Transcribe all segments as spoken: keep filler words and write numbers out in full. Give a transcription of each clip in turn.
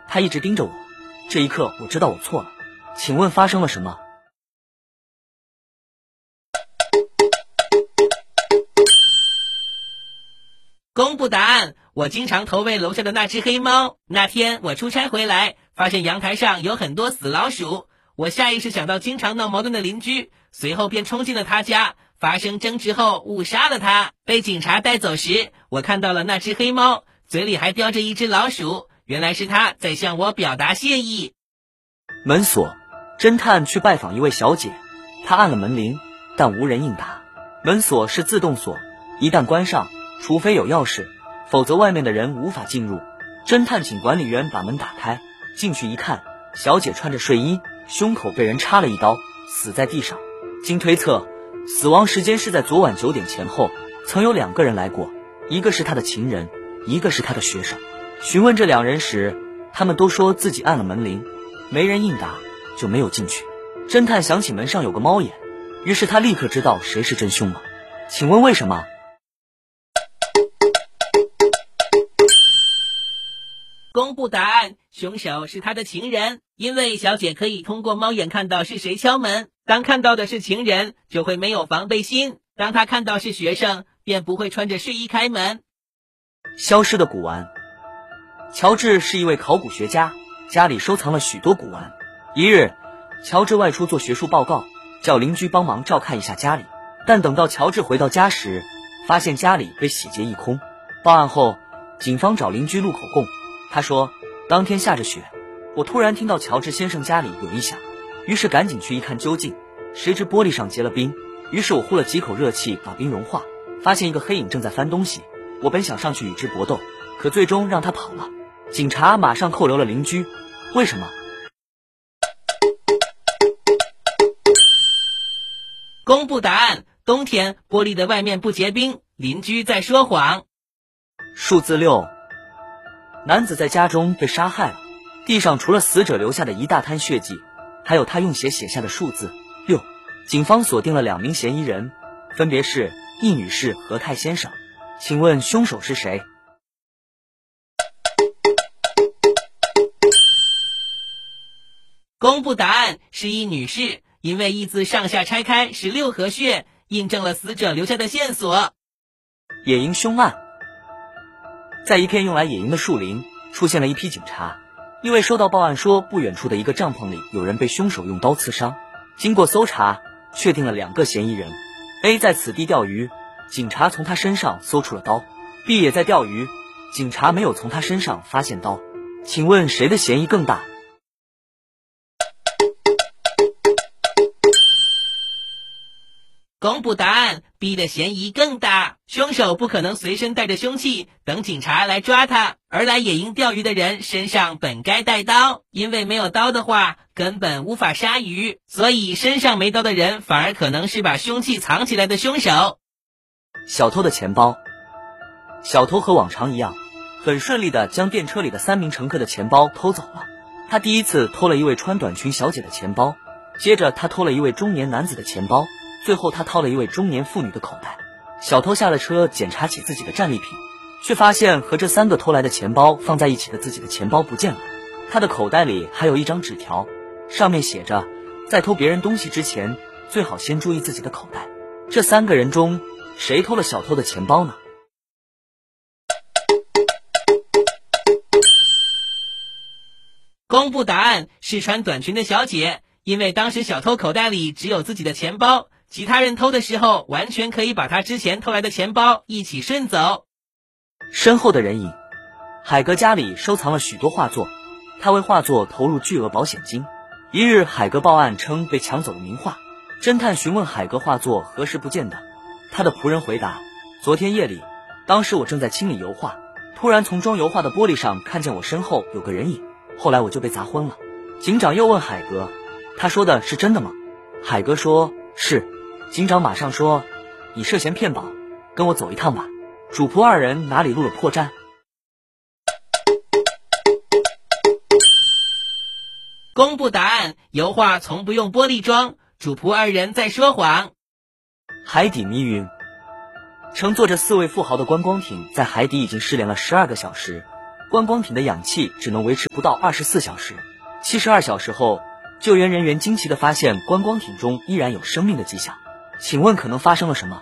他一直盯着我。这一刻我知道我错了，请问发生了什么？ 公布答案，我经常投喂楼下的那只黑猫。那天我出差回来，发现阳台上有很多死老鼠，我下意识想到经常闹矛盾的邻居，随后便冲进了他家，发生争执后误杀了他。被警察带走时，我看到了那只黑猫，嘴里还叼着一只老鼠，原来是他在向我表达谢意。 门锁，侦探去拜访一位小姐，他按了门铃，但无人应答。门锁是自动锁，一旦关上，除非有钥匙，否则外面的人无法进入。侦探请管理员把门打开，进去一看，小姐穿着睡衣，胸口被人插了一刀，死在地上。经推测，死亡时间是在昨晚九点前后，曾有两个人来过，一个是他的情人，一个是他的学生。询问这两人时，他们都说自己按了门铃，没人应答，就没有进去。侦探想起门上有个猫眼，于是他立刻知道谁是真凶了。请问为什么？ 公布答案，凶手是他的情人，因为小姐可以通过猫眼看到是谁敲门，当看到的是情人，就会没有防备心，当他看到是学生，便不会穿着睡衣开门。 消失的古玩。乔治是一位考古学家，家里收藏了许多古玩。一日，乔治外出做学术报告，叫邻居帮忙照看一下家里，但等到乔治回到家时，发现家里被洗劫一空。报案后，警方找邻居录口供，他说当天下着雪，我突然听到乔治先生家里有异响，于是赶紧去一看究竟，谁知玻璃上结了冰，于是我呼了几口热气把冰融化，发现一个黑影正在翻东西，我本想上去与之搏斗，可最终让他跑了。警察马上扣留了邻居，为什么？ 公布答案，冬天玻璃的外面不结冰，邻居在说谎。 数字六。男子在家中被杀害了，地上除了死者留下的一大滩血迹，还有他用血写下的数字六。警方锁定了两名嫌疑人，分别是易女士和泰先生。请问凶手是谁？ 公布答案，是易女士，因为易字上下拆开是六合穴，印证了死者留下的线索。 野营凶案。在一片用来野营的树林，出现了一批警察，因为收到报案说不远处的一个帐篷里有人被凶手用刀刺伤。经过搜查，确定了两个嫌疑人。 A 在此地钓鱼，警察从他身上搜出了刀。 B 也在钓鱼，警察没有从他身上发现刀。请问谁的嫌疑更大？ 公布答案 ，B 的嫌疑更大。凶手不可能随身带着凶器等警察来抓他，而来野营钓鱼的人身上本该带刀，因为没有刀的话根本无法杀鱼，所以身上没刀的人反而可能是把凶器藏起来的凶手。 小偷的钱包。小偷和往常一样，很顺利地将电车里的三名乘客的钱包偷走了。他第一次偷了一位穿短裙小姐的钱包，接着他偷了一位中年男子的钱包，最后他掏了一位中年妇女的口袋。小偷下了车检查起自己的战利品，却发现和这三个偷来的钱包放在一起的自己的钱包不见了。他的口袋里还有一张纸条，上面写着在偷别人东西之前最好先注意自己的口袋。这三个人中谁偷了小偷的钱包呢？ 公布答案是穿短裙的小姐，因为当时小偷口袋里只有自己的钱包，其他人偷的时候完全可以把他之前偷来的钱包一起顺走。 身后的人影。海格家里收藏了许多画作，他为画作投入巨额保险金。一日，海格报案称被抢走了名画，侦探询问海格画作何时不见的，他的仆人回答，昨天夜里，当时我正在清理油画，突然从装油画的玻璃上看见我身后有个人影，后来我就被砸昏了。警长又问海格，他说的是真的吗？海格说是。警长马上说，你涉嫌骗保，跟我走一趟吧。主仆二人哪里露了破绽？ 公布答案，油画从不用玻璃装，主仆二人在说谎。 海底迷云。乘坐着四位富豪的观光艇在海底已经失联了十二个小时， 观光艇的氧气只能维持不到二十四小时。七十二小时后，救援人员惊奇地发现观光艇中依然有生命的迹象。请问可能发生了什么？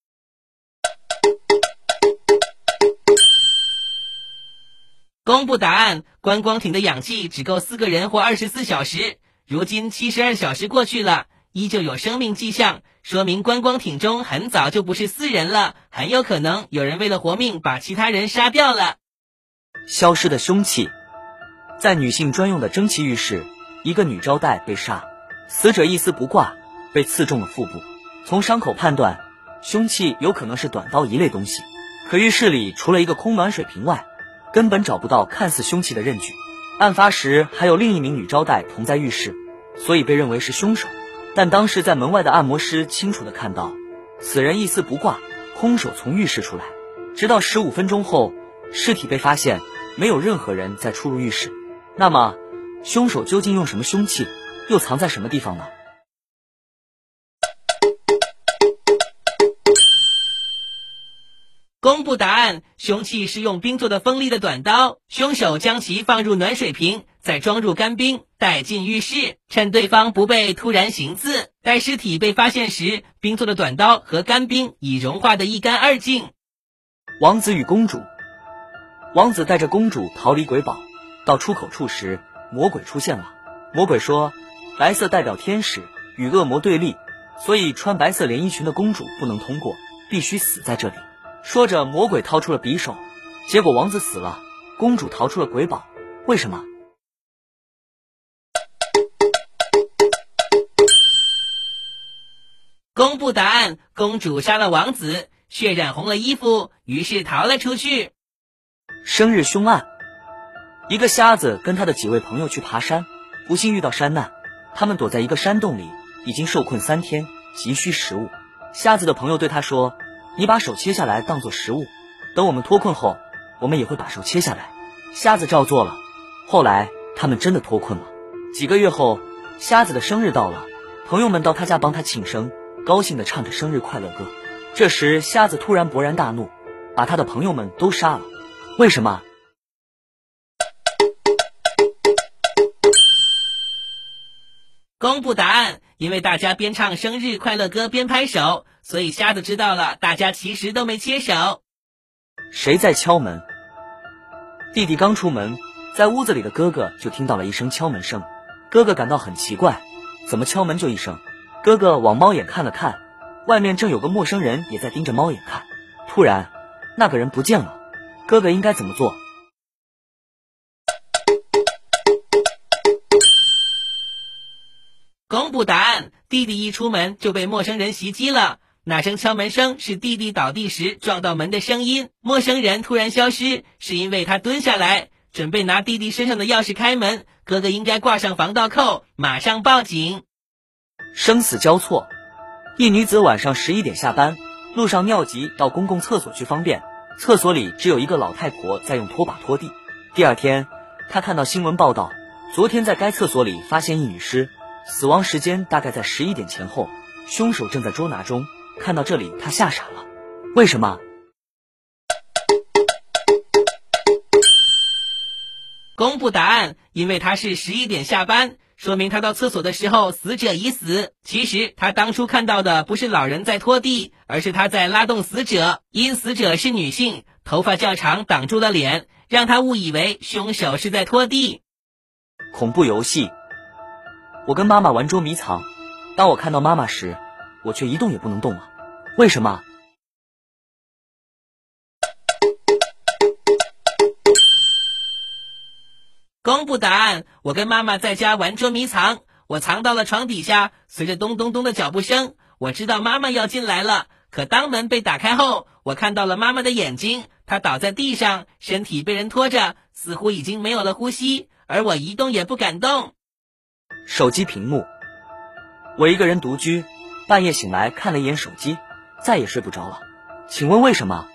公布答案，观光艇的氧气只够四个人活二十四小时，如今七十二小时过去了，依旧有生命迹象，说明观光艇中很早就不是四人了，很有可能有人为了活命把其他人杀掉了。 消失的凶器。在女性专用的蒸汽浴室，一个女招待被杀，死者一丝不挂，被刺中了腹部。从伤口判断，凶器有可能是短刀一类东西。可浴室里除了一个空暖水瓶外，根本找不到看似凶器的刃具。案发时还有另一名女招待同在浴室，所以被认为是凶手。但当时在门外的按摩师清楚地看到，此人一丝不挂，空手从浴室出来。直到十五分钟后，尸体被发现，没有任何人再出入浴室。那么，凶手究竟用什么凶器，又藏在什么地方呢？ 公布答案，凶器是用冰做的锋利的短刀，凶手将其放入暖水瓶，再装入干冰，带进浴室，趁对方不备突然行刺。待尸体被发现时，冰做的短刀和干冰已融化得一干二净。 王子与公主。王子带着公主逃离鬼堡，到出口处时，魔鬼出现了。魔鬼说，白色代表天使，与恶魔对立，所以穿白色连衣裙的公主不能通过，必须死在这里。说着，魔鬼掏出了匕首，结果王子死了，公主逃出了鬼堡。为什么？ 公布答案，公主杀了王子，血染红了衣服，于是逃了出去。 生日凶案。一个瞎子跟他的几位朋友去爬山，不幸遇到山难，他们躲在一个山洞里，已经受困三天，急需食物。瞎子的朋友对他说，你把手切下来当作食物，等我们脱困后，我们也会把手切下来。瞎子照做了，后来他们真的脱困了。几个月后，瞎子的生日到了，朋友们到他家帮他庆生，高兴地唱着生日快乐歌。这时瞎子突然勃然大怒，把他的朋友们都杀了。为什么？ 公布答案，因为大家边唱生日快乐歌边拍手，所以瞎子知道了大家其实都没切手。 谁在敲门？弟弟刚出门，在屋子里的哥哥就听到了一声敲门声。哥哥感到很奇怪，怎么敲门就一声？哥哥往猫眼看了看，外面正有个陌生人也在盯着猫眼看。突然，那个人不见了。哥哥应该怎么做？ 公布答案，弟弟一出门就被陌生人袭击了。那声敲门声是弟弟倒地时撞到门的声音，陌生人突然消失，是因为他蹲下来准备拿弟弟身上的钥匙开门。哥哥应该挂上防盗扣，马上报警。 生死交错。一女子晚上十一点下班，路上尿急到公共厕所去方便，厕所里只有一个老太婆在用拖把拖地。第二天，她看到新闻报道，昨天在该厕所里发现一女尸，死亡时间大概在十一点前后，凶手正在捉拿中。看到这里，她吓傻了。为什么？ 公布答案，因为他是十一点下班，说明他到厕所的时候死者已死。其实他当初看到的不是老人在拖地，而是他在拉动死者。因死者是女性，头发较长挡住了脸，让他误以为凶手是在拖地。 恐怖游戏。我跟妈妈玩捉迷藏，当我看到妈妈时，我却一动也不能动了。为什么？ 公布答案，我跟妈妈在家玩捉迷藏，我藏到了床底下，随着咚咚咚的脚步声，我知道妈妈要进来了。可当门被打开后，我看到了妈妈的眼睛，她倒在地上，身体被人拖着，似乎已经没有了呼吸，而我一动也不敢动。 手机屏幕。我一个人独居，半夜醒来看了一眼手机，再也睡不着了。请问为什么？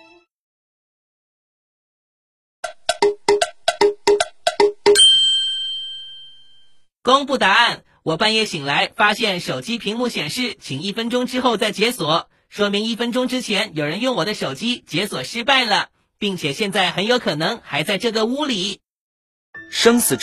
公布答案，我半夜醒来发现手机屏幕显示请一分钟之后再解锁，说明一分钟之前有人用我的手机解锁失败了。 并且现在很有可能还在这个屋里。 生死